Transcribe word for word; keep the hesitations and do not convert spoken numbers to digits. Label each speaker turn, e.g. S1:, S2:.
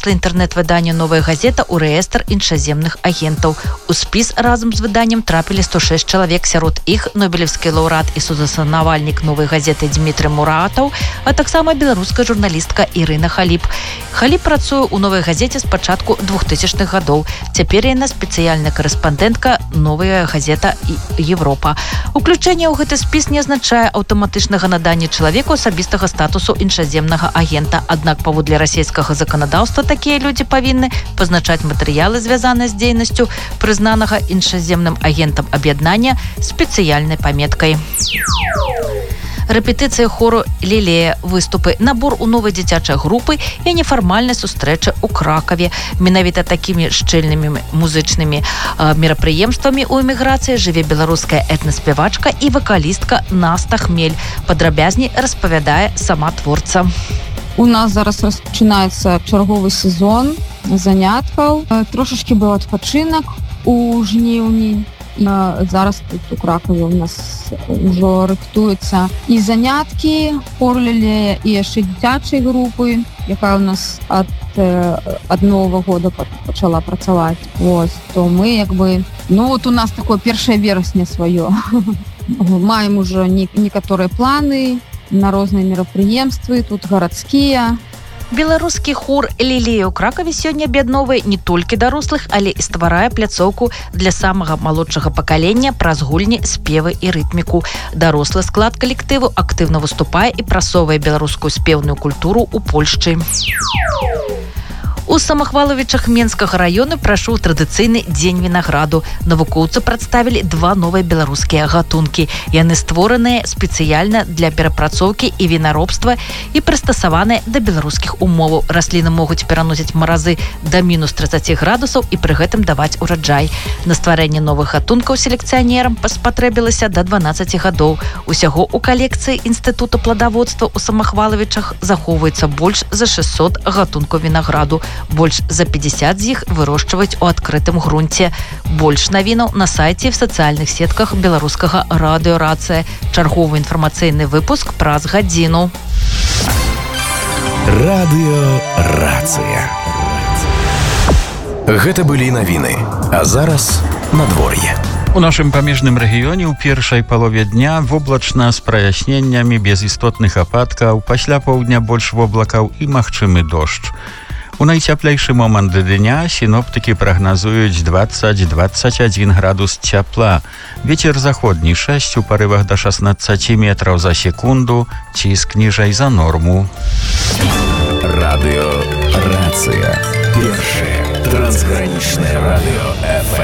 S1: ўнесла інтэрнэт-выданне «Новая газета» ў рэестр іншаземных агентаў. У спіс разам з выданнем трапілі сто шэсць чалавек, сярод іх нобелевскі лаўрэат і судаснавальнік «Новай газеты» Дмітрый Муратаў, а таксама беларуская журналістка Ірына Халіп. Халіп працуе ў «Новай газеце» з пачатку двухтысячных гадоў. Цяпер яна спецыяльная карэспандэнтка «Новая газета» і Европа. Уключэнне ў гэты спіс не азначае аўтаматычнага надання чалавеку асабістага статусу іншаземнага агента. Аднак паводле расійскага заканадаўства такія людзі павінны пазначаць матэрыялы, звязаныя з дзейнасцю прызнанага іншаземным агентам аб'яднання спецыяльнай паметкай. Рэпетыцыя хору «Лілея», выступы, набор у новай дзіцячай групы і нефармальнай сустрэчы ў Кракаве. Менавіта такімі шчыльнымі музычнымі мерапрыемствамі ў эміграцыі жыве беларуская этнаспявачка і вакалістка Наста Хмель. Падрабязней распавядае сама творца.
S2: У нас зараз распачынаецца чарговы сезон заняткаў. Трошачкі быў адпачынак у жніўні. Зараз тут у Кракове у нас ўжо рыхтуецца і заняткі хор «Лілея», і яшчэ дзіцячай групы, якая у нас ад ад новага года пачала працаваць. Вось, то мы як бы, ну вот у нас такое першае верасня сваё. Маем ужо некаторыя планы на розныя мерапрыемствы, тут гарадскія.
S1: Беларускі хор «Лілея» ў Кракаве сёння аб'ядноўвае не толькі дарослых, але і стварае пляцоўку для самага малодшага пакалення праз гульні, спевы і рытміку. Дарослы склад калектыву актыўна выступае і прасоўвае беларускую спеўную культуру ў Польшчы. У Самахвалавічах Менскага раёна прайшоў традыцыйны дзень вінаграду. Навукоўцы прадставілі два новыя беларускія гатункі. Яны створаныя спецыяльна для перапрацоўкі і вінаробства і прыстасаваныя да беларускіх умоваў. Расліны могуць пераносіць маразы да мінус трыццаць градусаў і пры гэтым даваць ураджай. На стварэнне новых гатункаў селекцыянерам спатрэбілася да дванаццаці гадоў. Усяго ў калекцыі Інстытута пладаводства ў Самахвалавічах захоўваецца больш за шэсцьсот гатункаў вінаграду. Больш за пятьдесят з іх вырошчваюць у адкрытым грунце. Больш навінаў на сайце і в сацыяльных сетках беларускага радыё «Рацыя». Чарговы інфармацыйны выпуск праз гадзіну.
S3: Радыё «Рацыя». Гэта былі навіны. А зараз надвор'е.
S4: У нашым памежным рэгіёне ў першай палове дня воблачна з праясненнямі без істотных ападкаў, пасля поўдня больш воблакаў і магчымы дождж. У найцяплейшы момант дня сіноптыкі прагназуюць дваццаць - дваццаць адзін градус цяпла. Вецер заходні шэсць у парывах да шаснаццаці метраў за секунду, ціск ніжэй за норму.
S3: Радыё «Рацыя». Першае трансгранічнае